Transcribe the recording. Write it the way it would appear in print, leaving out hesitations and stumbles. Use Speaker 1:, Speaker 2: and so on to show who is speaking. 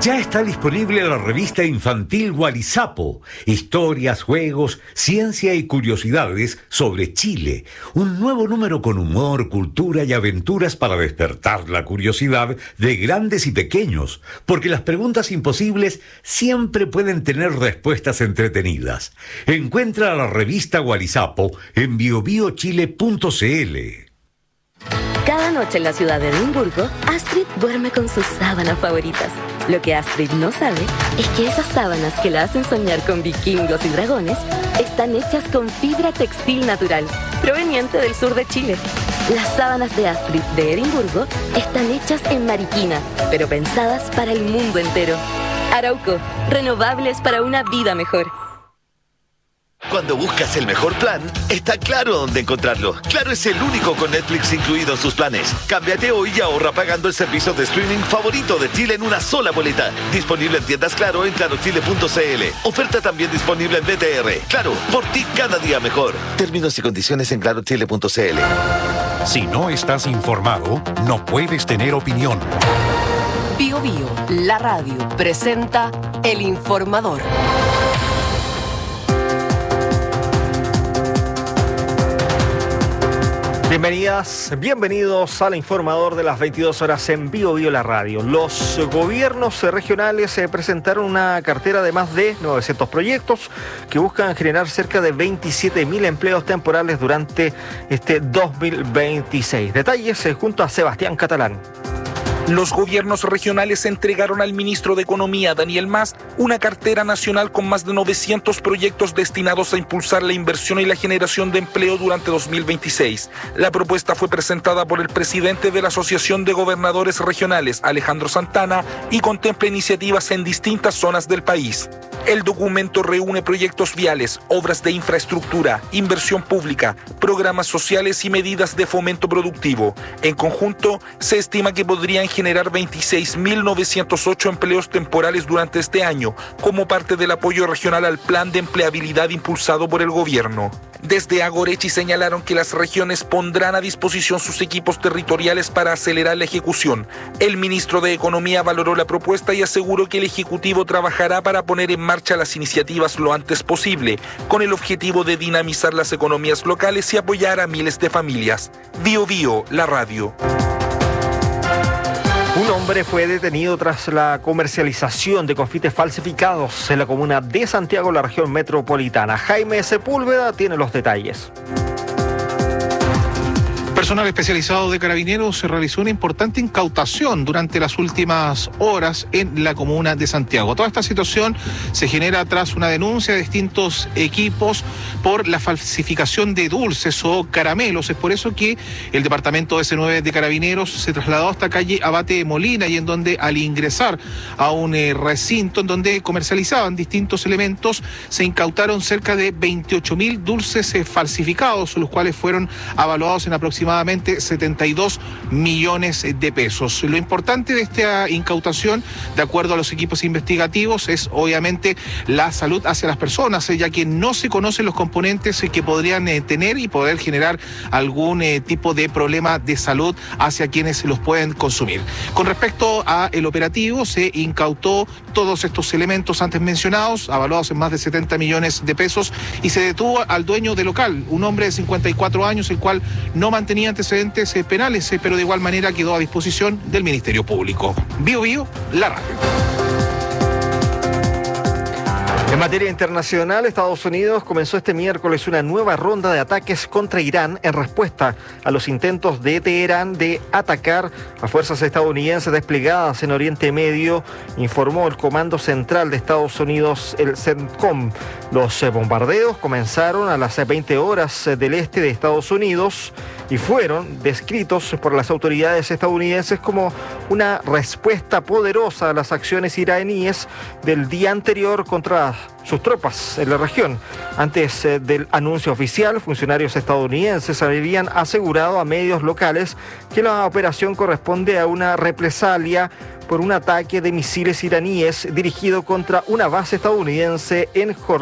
Speaker 1: Ya está disponible la revista infantil Gualizapo, historias, juegos, ciencia y curiosidades sobre Chile. Un nuevo número con humor, cultura y aventuras para despertar la curiosidad de grandes y pequeños, porque las preguntas imposibles siempre pueden tener respuestas entretenidas. Encuentra la revista Gualizapo en biobiochile.cl.
Speaker 2: Cada noche en la ciudad de Edimburgo, Astrid duerme con sus sábanas favoritas. Lo que Astrid no sabe es que esas sábanas que la hacen soñar con vikingos y dragones están hechas con fibra textil natural, proveniente del sur de Chile. Las sábanas de Astrid de Edimburgo están hechas en Mariquina, pero pensadas para el mundo entero. Arauco, renovables para una vida mejor.
Speaker 3: Cuando buscas el mejor plan, está Claro dónde encontrarlo. Claro es el único con Netflix incluido en sus planes. Cámbiate hoy y ahorra pagando el servicio de streaming favorito de Chile en una sola boleta. Disponible en tiendas Claro en clarochile.cl. Oferta también disponible en BTR. Claro, por ti cada día mejor. Términos y condiciones en clarochile.cl.
Speaker 4: Si no estás informado, no puedes tener opinión.
Speaker 5: Bio Bio, la radio, presenta El Informador.
Speaker 6: Bienvenidas, bienvenidos al Informador de las 22 horas en Bio Bio la radio. Los gobiernos regionales presentaron una cartera de más de 900 proyectos que buscan generar cerca de 27.000 empleos temporales durante este 2026. Detalles junto a Sebastián Catalán.
Speaker 7: Los gobiernos regionales entregaron al ministro de Economía, Daniel Mas, una cartera nacional con más de 900 proyectos destinados a impulsar la inversión y la generación de empleo durante 2026. La propuesta fue presentada por el presidente de la Asociación de Gobernadores Regionales, Alejandro Santana, y contempla iniciativas en distintas zonas del país. El documento reúne proyectos viales, obras de infraestructura, inversión pública, programas sociales y medidas de fomento productivo. En conjunto, se estima que podrían generar 26.908 empleos temporales durante este año, como parte del apoyo regional al plan de empleabilidad impulsado por el gobierno. Desde Agorechi señalaron que las regiones pondrán a disposición sus equipos territoriales para acelerar la ejecución. El ministro de Economía valoró la propuesta y aseguró que el Ejecutivo trabajará para poner en marcha las iniciativas lo antes posible, con el objetivo de dinamizar las economías locales y apoyar a miles de familias. Bio Bio, la radio.
Speaker 6: Un hombre fue detenido tras la comercialización de confites falsificados en la comuna de Santiago, la región metropolitana. Jaime Sepúlveda tiene los detalles.
Speaker 8: Personal especializado de Carabineros se realizó una importante incautación durante las últimas horas en la comuna de Santiago. Toda esta situación se genera tras una denuncia de distintos equipos por la falsificación de dulces o caramelos. Es por eso que el departamento S9 de Carabineros se trasladó hasta calle Abate Molina, y en donde al ingresar a un recinto en donde comercializaban distintos elementos, se incautaron cerca de 28.000 dulces falsificados, los cuales fueron avaluados en aproximadamente 72 millones de pesos. Lo importante de esta incautación, de acuerdo a los equipos investigativos, es obviamente la salud hacia las personas, ya que no se conocen los componentes que podrían tener y poder generar algún tipo de problema de salud hacia quienes los pueden consumir. Con respecto a el operativo, se incautó todos estos elementos antes mencionados, avaluados en más de 70 millones de pesos, y se detuvo al dueño del local, un hombre de 54 años, el cual no mantenía antecedentes penales, pero de igual manera quedó a disposición del Ministerio Público. Bio Bio, la radio.
Speaker 6: En materia internacional, Estados Unidos comenzó este miércoles una nueva ronda de ataques contra Irán en respuesta a los intentos de Teherán de atacar a fuerzas estadounidenses desplegadas en Oriente Medio, informó el Comando Central de Estados Unidos, el CENTCOM. Los bombardeos comenzaron a las 20 horas del este de Estados Unidos y fueron descritos por las autoridades estadounidenses como una respuesta poderosa a las acciones iraníes del día anterior contra sus tropas en la región. Antes del anuncio oficial, funcionarios estadounidenses habían asegurado a medios locales que la operación corresponde a una represalia por un ataque de misiles iraníes dirigido contra una base estadounidense en Jordania.